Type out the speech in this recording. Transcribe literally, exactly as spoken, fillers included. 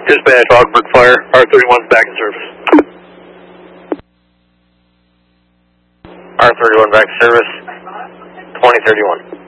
Dispatch, Augsburg Fire, R thirty-one back in service. R thirty-one back in service, twenty thirty-one.